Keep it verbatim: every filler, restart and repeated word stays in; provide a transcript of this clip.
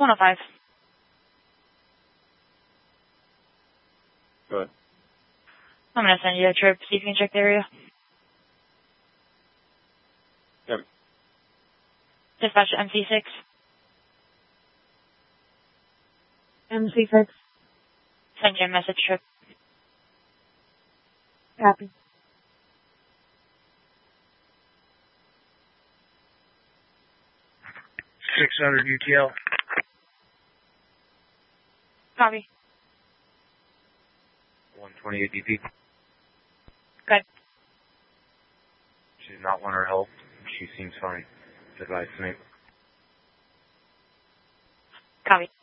one oh five. Go ahead. I'm going to send you a trip, see if you can check the area. Yep. Dispatch M C six. M C six. Send you a message trip. Copy. six hundred U T L. Copy. one twenty-eight D P. Good. She's not want her help. She seems fine. Advice to me. Copy.